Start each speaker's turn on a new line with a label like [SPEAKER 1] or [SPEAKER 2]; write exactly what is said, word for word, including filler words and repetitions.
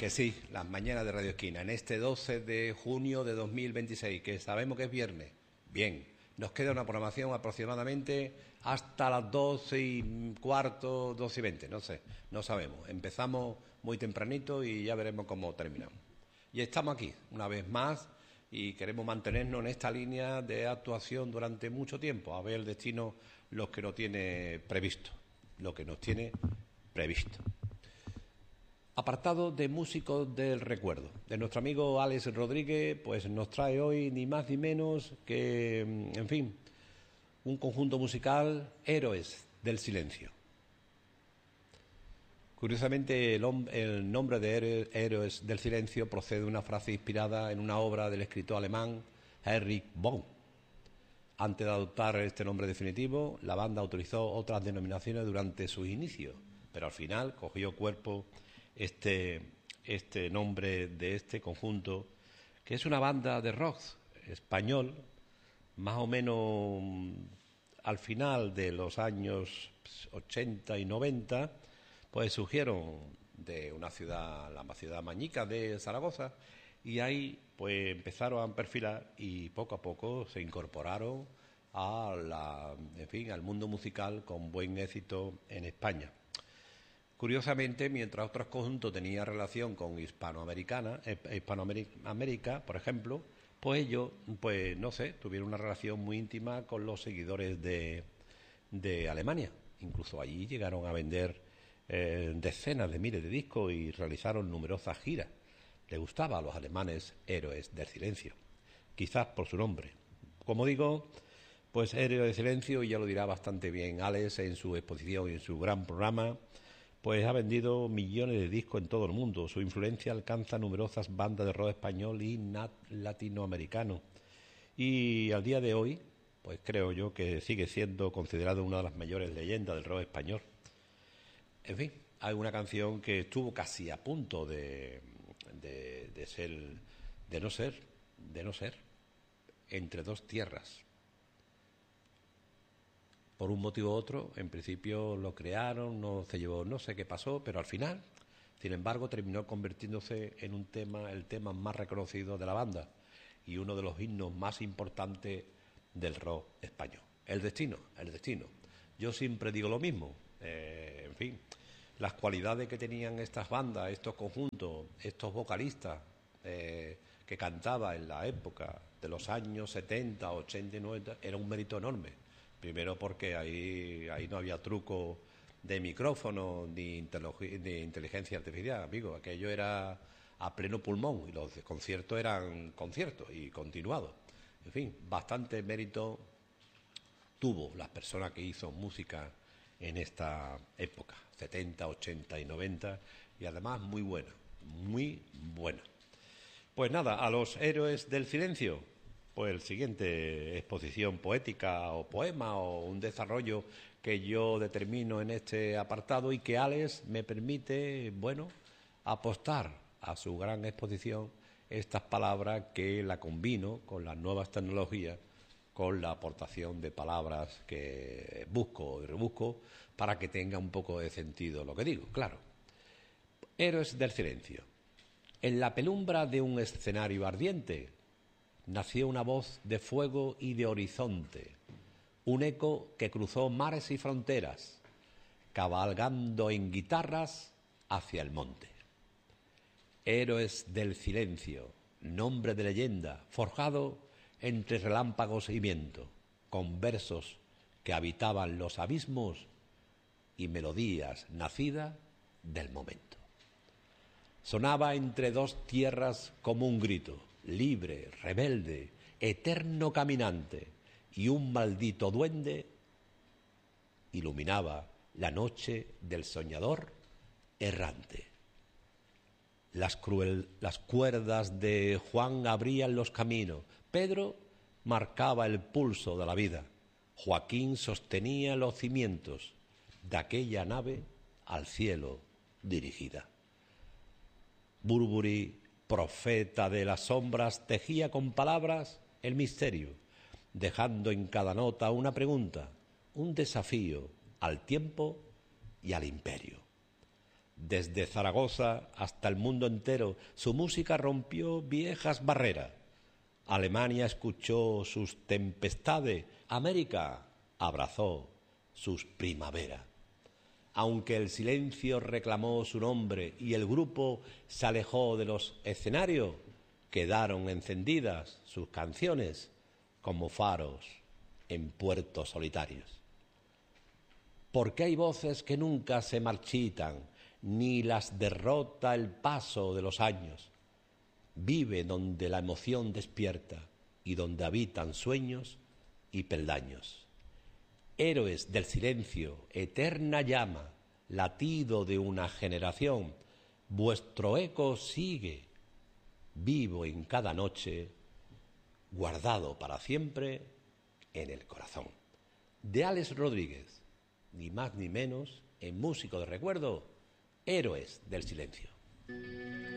[SPEAKER 1] Que sí, las mañanas de Radio Esquina, en este doce de junio de dos mil veintiséis, que sabemos que es viernes. Bien, nos queda una programación aproximadamente hasta las doce y cuarto, doce y veinte, no sé, no sabemos. Empezamos muy tempranito y ya veremos cómo terminamos. Y estamos aquí, una vez más, y queremos mantenernos en esta línea de actuación durante mucho tiempo, a ver el destino lo que nos tiene previsto, lo que nos tiene previsto. Apartado de músicos del recuerdo, de nuestro amigo Alex Rodríguez, pues nos trae hoy ni más ni menos que, en fin, un conjunto musical, Héroes del Silencio. Curiosamente, el, el nombre de Héroes del Silencio procede de una frase inspirada en una obra del escritor alemán Erich Böhm. Antes de adoptar este nombre definitivo, la banda utilizó otras denominaciones durante sus inicios, pero al final cogió cuerpo este, este nombre de este conjunto, que es una banda de rock español, más o menos al final de los años ochenta y noventa, pues surgieron de una ciudad, la ciudad mañica de Zaragoza, y ahí pues empezaron a perfilar y poco a poco se incorporaron a la, en fin, al mundo musical con buen éxito en España. Curiosamente, mientras otros conjuntos tenían relación con hispanoamericana, eh, Hispanoamérica, por ejemplo, pues ellos, pues no sé, tuvieron una relación muy íntima con los seguidores de, de Alemania. Incluso allí llegaron a vender eh, decenas de miles de discos y realizaron numerosas giras. Le gustaba a los alemanes Héroes del Silencio, quizás por su nombre. Como digo, pues Héroes del Silencio, y ya lo dirá bastante bien Alex en su exposición y en su gran programa, pues ha vendido millones de discos en todo el mundo. Su influencia alcanza numerosas bandas de rock español y latinoamericano. Y al día de hoy, pues creo yo que sigue siendo considerado una de las mayores leyendas del rock español. En fin, hay una canción que estuvo casi a punto de, de, de ser, de no ser, de no ser, Entre dos tierras. Por un motivo u otro, en principio lo crearon, no se llevó, no sé qué pasó, pero al final, sin embargo, terminó convirtiéndose en un tema, el tema más reconocido de la banda y uno de los himnos más importantes del rock español. El destino, el destino. Yo siempre digo lo mismo, eh, en fin, las cualidades que tenían estas bandas, estos conjuntos, estos vocalistas eh, que cantaban en la época de los años setenta, ochenta y noventa, era un mérito enorme. Primero porque ahí, ahí no había truco de micrófono ni, ni inteligencia artificial, amigo. Aquello era a pleno pulmón y los conciertos eran conciertos y continuados. En fin, bastante mérito tuvo las personas que hizo música en esta época, setenta, ochenta y noventa, y además muy buena, muy buena. Pues nada, a los Héroes del Silencio, pues el siguiente exposición poética o poema o un desarrollo que yo determino en este apartado y que Alex me permite, bueno, apostar a su gran exposición estas palabras que la combino con las nuevas tecnologías, con la aportación de palabras que busco y rebusco para que tenga un poco de sentido lo que digo, claro. Héroes del Silencio. En la penumbra de un escenario ardiente nació una voz de fuego y de horizonte, un eco que cruzó mares y fronteras, cabalgando en guitarras hacia el monte. Héroes del Silencio, nombre de leyenda, forjado entre relámpagos y viento, con versos que habitaban los abismos y melodías nacidas del momento. Sonaba entre dos tierras como un grito, libre, rebelde, eterno caminante, y un maldito duende iluminaba la noche del soñador errante. Las, cruel, las cuerdas de Juan abrían los caminos, Pedro marcaba el pulso de la vida, Joaquín sostenía los cimientos de aquella nave al cielo dirigida. Burburi, profeta de las sombras, tejía con palabras el misterio, dejando en cada nota una pregunta, un desafío al tiempo y al imperio. Desde Zaragoza hasta el mundo entero, su música rompió viejas barreras. Alemania escuchó sus tempestades, América abrazó sus primaveras. Aunque el silencio reclamó su nombre y el grupo se alejó de los escenarios, quedaron encendidas sus canciones como faros en puertos solitarios. Porque hay voces que nunca se marchitan, ni las derrota el paso de los años. Vive donde la emoción despierta y donde habitan sueños y peldaños. Héroes del silencio, eterna llama, latido de una generación, vuestro eco sigue, vivo en cada noche, guardado para siempre en el corazón. De Alex Rodríguez, ni más ni menos, en Músico de Recuerdo, Héroes del Silencio.